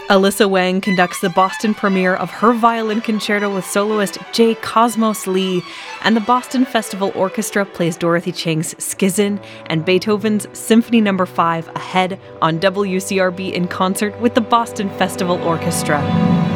Alyssa Wang conducts the Boston premiere of her violin concerto with soloist J. Cosmos Lee, and the Boston Festival Orchestra plays Dorothy Chang's Skizzin and Beethoven's Symphony No. 5 ahead on WCRB in concert with the Boston Festival Orchestra.